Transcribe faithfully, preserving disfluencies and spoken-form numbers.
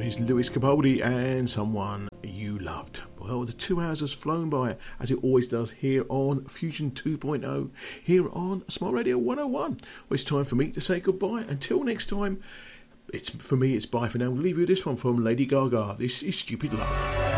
is Lewis Capaldi and Someone You Loved. Well, the two hours has flown by, as it always does here on Fusion two point oh, here on Smart Radio one oh one. Well, it's time for me to say goodbye. Until next time, it's for me, it's bye for now. We'll leave you with this one from Lady Gaga. This is Stupid Love.